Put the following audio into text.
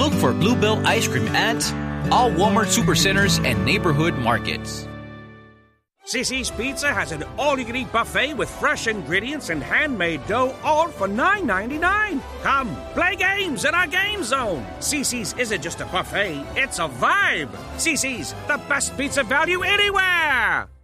look for Bluebell Ice Cream at all Walmart Supercenters and neighborhood markets. Cici's Pizza has an all-you-can-eat buffet with fresh ingredients and handmade dough, all for $9.99. Come, play games in our game zone. Cici's isn't just a buffet, it's a vibe. Cici's, the best pizza value anywhere.